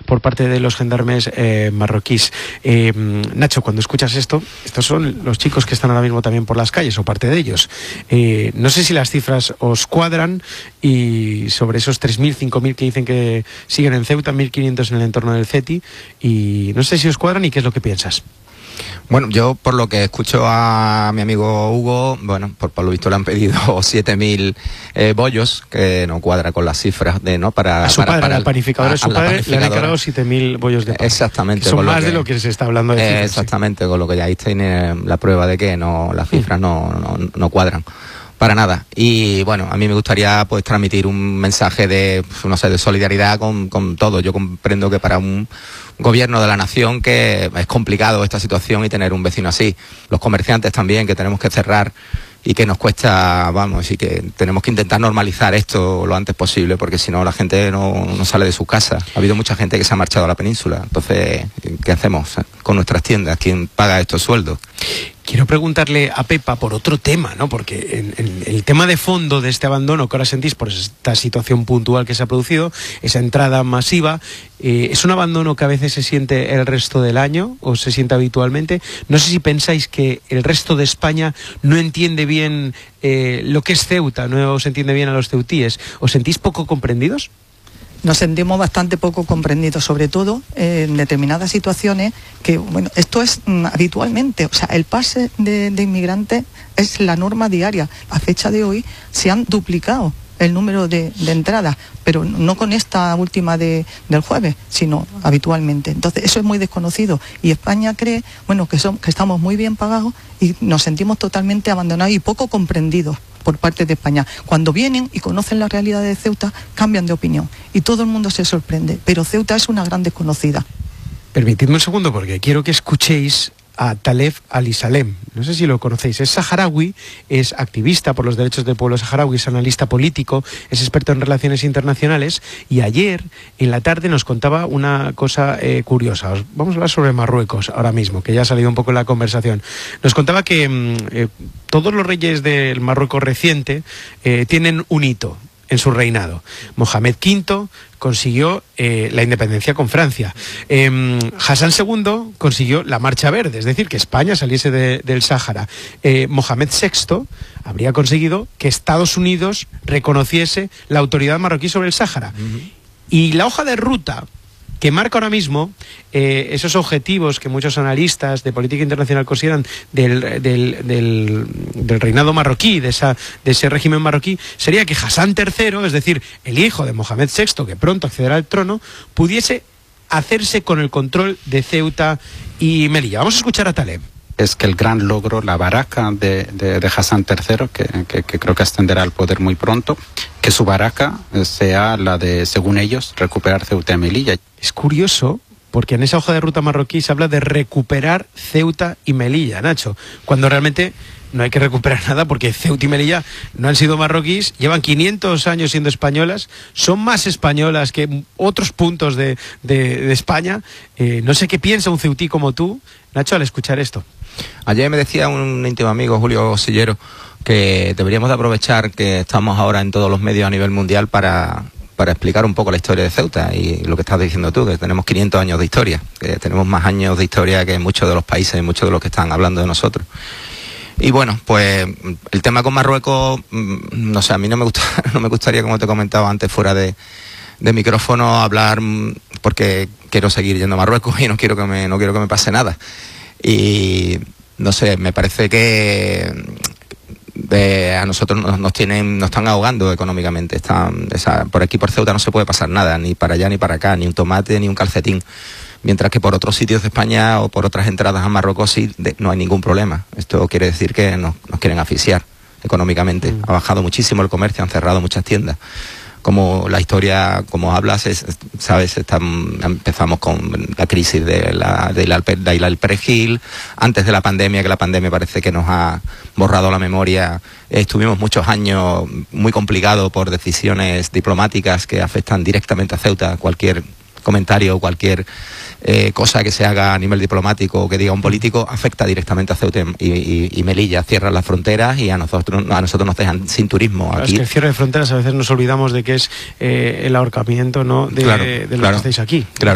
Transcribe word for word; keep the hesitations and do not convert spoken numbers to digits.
por parte de los gendarmes eh, marroquíes. Eh, Nacho, cuando escuchas esto, estos son los chicos que están ahora mismo también por las calles, o parte de ellos. Eh, no sé si las cifras os cuadran, y sobre esos tres mil, cinco mil que dicen que siguen en Ceuta, mil quinientos en el entorno del CETI, y no sé si os cuadran y qué es lo que piensas. Bueno, yo por lo que escucho a mi amigo Hugo, bueno, por, por lo visto le han pedido siete mil eh, bollos, que no cuadra con las cifras de, ¿no? Para, a su para, padre, para al panificador de su padre, le han encargado siete mil bollos de pan. Exactamente. Son más que, de lo que se está hablando de cifras, exactamente, sí. Con lo que ya ahí tiene la prueba de que no las cifras mm. no, no, no cuadran. Para nada. Y bueno, a mí me gustaría pues transmitir un mensaje de, no sé, de solidaridad con, con todo. Yo comprendo que para un gobierno de la nación que es complicado esta situación y tener un vecino así. Los comerciantes también, que tenemos que cerrar y que nos cuesta, vamos, y que tenemos que intentar normalizar esto lo antes posible, porque si no la gente no, no sale de su casa. Ha habido mucha gente que se ha marchado a la península. Entonces, ¿qué hacemos con nuestras tiendas? ¿Quién paga estos sueldos? Quiero preguntarle a Pepa por otro tema, ¿no? Porque en, en, el tema de fondo de este abandono que ahora sentís por esta situación puntual que se ha producido, esa entrada masiva, eh, ¿es un abandono que a veces se siente el resto del año o se siente habitualmente? No sé si pensáis que el resto de España no entiende bien eh, lo que es Ceuta, no os entiende bien a los ceutíes. ¿Os sentís poco comprendidos? Nos sentimos bastante poco comprendidos, sobre todo eh, en determinadas situaciones que, bueno, esto es mm, habitualmente, o sea, el pase de, de inmigrantes es la norma diaria. A fecha de hoy se han duplicado el número de, de entradas, pero no con esta última de, del jueves, sino habitualmente. Entonces, eso es muy desconocido y España cree, bueno, que, son, que estamos muy bien pagados y nos sentimos totalmente abandonados y poco comprendidos por parte de España. Cuando vienen y conocen la realidad de Ceuta, cambian de opinión y todo el mundo se sorprende, pero Ceuta es una gran desconocida. Permitidme un segundo porque quiero que escuchéis a Talef Alisalem. No sé si lo conocéis. Es saharaui, es activista por los derechos del pueblo saharaui, es analista político, es experto en relaciones internacionales, y ayer en la tarde nos contaba una cosa eh, curiosa. Os vamos a hablar sobre Marruecos ahora mismo, que ya ha salido un poco en la conversación. Nos contaba que eh, todos los reyes del Marruecos reciente eh, tienen un hito en su reinado. Mohamed quinto consiguió eh, la independencia con Francia. Eh, Hassan segundo consiguió la Marcha Verde, es decir, que España saliese de, del Sáhara. Eh, Mohamed sexto habría conseguido que Estados Unidos reconociese la autoridad marroquí sobre el Sáhara. Uh-huh. Y la hoja de ruta que marca ahora mismo eh, esos objetivos que muchos analistas de política internacional consideran del, del, del, del reinado marroquí, de, esa, de ese régimen marroquí, sería que Hassan tercero, es decir, el hijo de Mohamed sexto, que pronto accederá al trono, pudiese hacerse con el control de Ceuta y Melilla. Vamos a escuchar a Taleb. Es que el gran logro, la baraca de, de, de Hassan tercero, que, que, que creo que ascenderá al poder muy pronto, que su baraca sea la de, según ellos, recuperar Ceuta y Melilla. Es curioso, porque en esa hoja de ruta marroquí se habla de recuperar Ceuta y Melilla, Nacho, cuando realmente no hay que recuperar nada, porque Ceuta y Melilla no han sido marroquíes, llevan quinientos años siendo españolas, son más españolas que otros puntos de, de, de España. Eh, no sé qué piensa un ceutí como tú, Nacho, al escuchar esto. Ayer me decía un íntimo amigo, Julio Sillero, que deberíamos de aprovechar que estamos ahora en todos los medios a nivel mundial para, para explicar un poco la historia de Ceuta y lo que estás diciendo tú, que tenemos quinientos años de historia, que tenemos más años de historia que muchos de los países y muchos de los que están hablando de nosotros. Y bueno, pues el tema con Marruecos, no sé, a mí no me gusta, no me gustaría, como te comentaba antes, fuera de, de micrófono, hablar, porque quiero seguir yendo a Marruecos y no quiero que me, no quiero que me pase nada. Y no sé, me parece que de, a nosotros nos, nos tienen, nos están ahogando económicamente. Están, esa, por aquí por Ceuta no se puede pasar nada, ni para allá ni para acá, ni un tomate ni un calcetín. Mientras que por otros sitios de España o por otras entradas a Marruecos sí de, no hay ningún problema. Esto quiere decir que nos, nos quieren asfixiar económicamente. Mm. Ha bajado muchísimo el comercio, han cerrado muchas tiendas. Como la historia, como hablas, es, sabes, están, empezamos con la crisis de la, de la, de la del perejil, antes de la pandemia, que la pandemia parece que nos ha borrado la memoria. Estuvimos muchos años muy complicados por decisiones diplomáticas que afectan directamente a Ceuta. Cualquier comentario, cualquier eh, cosa que se haga a nivel diplomático o que diga un político afecta directamente a Ceuta y, y, y Melilla. Cierran las fronteras y a nosotros a nosotros nos dejan sin turismo. Claro, aquí. Es que el cierre de fronteras a veces nos olvidamos de que es eh, el ahorcamiento, ¿no? de, claro, de los claro, que estáis aquí. Claro.